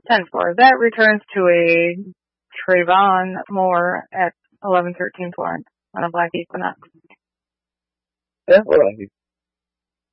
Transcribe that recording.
10-4. That returns to a Trayvon Moore at 11-13 Florence on a Black Equinox. Yeah, well,